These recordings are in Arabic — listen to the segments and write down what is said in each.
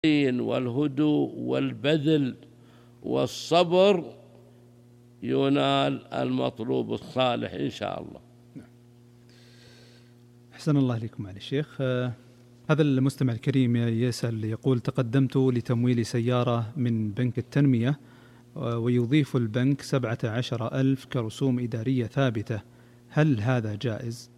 والهدوء والبذل والصبر ينال المطلوب الصالح إن شاء الله. أحسن الله إليكم معالي الشيخ. هذا المستمع الكريم يسأل يقول: تقدمت لتمويل سيارة من بنك التنمية ويضيف البنك 17,000 كرسوم إدارية ثابتة، هل هذا جائز؟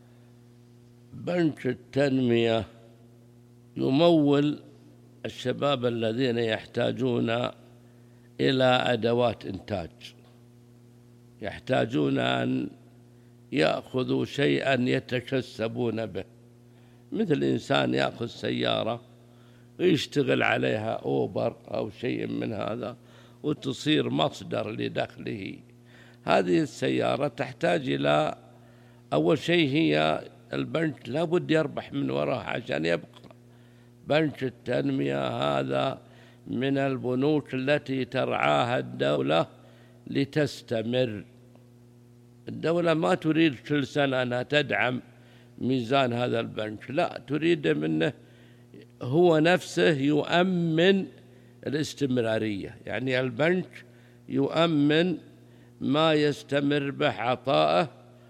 بنك التنمية يمول الشباب الذين يحتاجون إلى أدوات إنتاج، يحتاجون أن يأخذوا شيئا يتكسبون به، مثل إنسان يأخذ سيارة ويشتغل عليها أوبر أو شيء من هذا وتصير مصدر لدخله. هذه السيارة تحتاج إلى أول شيء هي البنك لابد يربح من وراها عشان يبقى. بنك التنمية هذا من البنوك التي ترعاها الدولة لتستمر. الدولة ما تريد كل سنة أنها تدعم ميزان هذا البنك، لا، تريد منه هو نفسه يؤمن الاستمرارية، يعني البنك يؤمن ما يستمر به عطاءه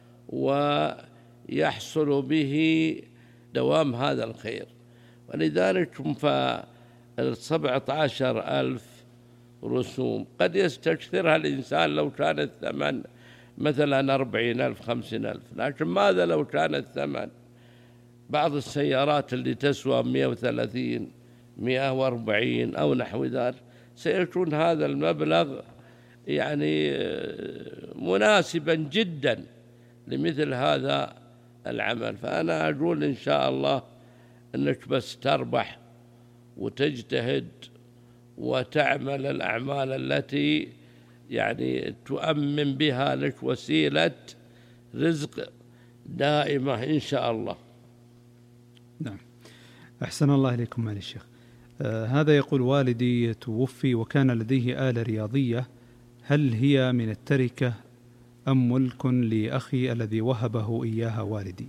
ويحصل به دوام هذا الخير. ولذلك 17,000 رسوم قد يستكثرها الإنسان لو كان الثمن مثلا 40,000 50,000، لكن ماذا لو كان الثمن بعض السيارات اللي تسوى 130 140 أو نحو ذلك، سيكون هذا المبلغ يعني مناسبا جدا لمثل هذا العمل. فأنا أقول إن شاء الله أنك بس تربح وتجتهد وتعمل الأعمال التي يعني تؤمن بها لك وسيلة رزق دائمة إن شاء الله. نعم، أحسن الله إليكم معالي الشيخ. هذا يقول: والدي توفي وكان لديه آلة رياضية، هل هي من التركة أم ملك لأخي الذي وهبه إياها والدي؟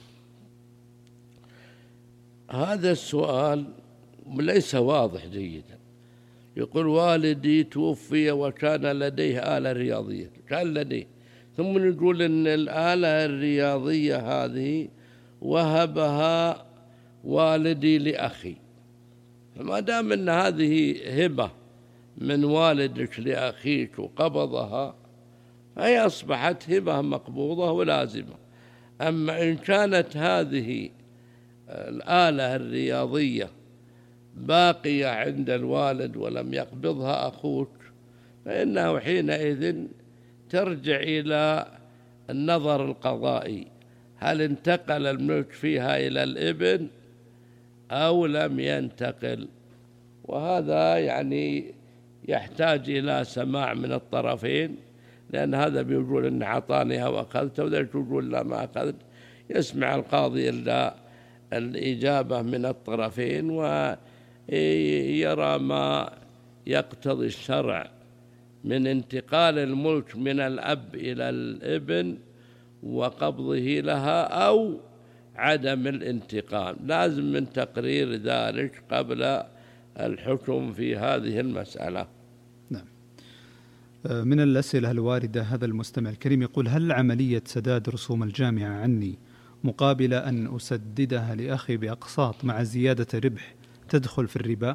هذا السؤال ليس واضح جيدا. يقول والدي توفي وكان لديه آلة رياضية، كان لديه، ثم يقول إن الآلة الرياضية هذه وهبها والدي لأخي. فما دام أن هذه هبة من والدك لأخيك وقبضها، فهي أصبحت هبة مقبوضة ولازمة. أما إن كانت هذه الآلة الرياضية باقية عند الوالد ولم يقبضها أخوك، فإنه حينئذ ترجع إلى النظر القضائي، هل انتقل الملك فيها إلى الابن أو لم ينتقل. وهذا يعني يحتاج إلى سماع من الطرفين، لأن هذا بيقول إن أعطانيها وأخذتها، وذلك يقول لا ما أخذت. يسمع القاضي إلا الإجابة من الطرفين ويرى ما يقتضي الشرع من انتقال الملك من الأب إلى الابن وقبضه لها أو عدم الانتقام. لازم من تقرير ذلك قبل الحكم في هذه المسألة. نعم. من الأسئلة الواردة هذا المستمع الكريم يقول: هل عملية سداد رسوم الجامعة عني مقابل أن أسددها لأخي بأقساط مع زيادة ربح تدخل في الربا؟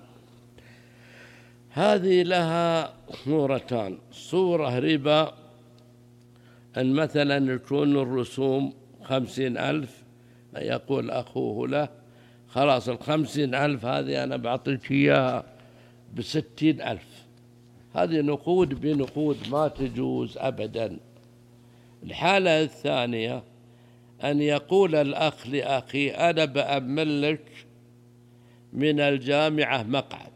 هذه لها صورتان: صورة ربا أن مثلا يكون الرسوم 50,000، يقول أخوه له خلاص 50,000 هذه أنا بعطيك إياها 60,000. هذه نقود بنقود ما تجوز أبدا. الحالة الثانية أن يقول الأخ لأخي أنا بأمن لك من الجامعة مقعد،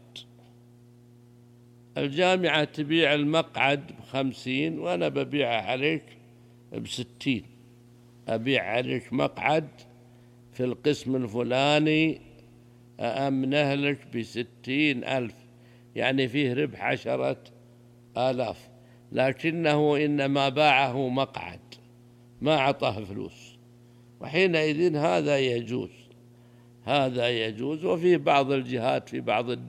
الجامعة تبيع المقعد ب50 وأنا ببيعه عليك ب60، أبيع عليك مقعد في القسم الفلاني أأمنه لك ب60,000، يعني فيه ربح 10,000، لكنه إنما باعه مقعد ما أعطاه فلوس، وحينئذ هذا يجوز. هذا يجوز. وفي بعض الجهات في بعض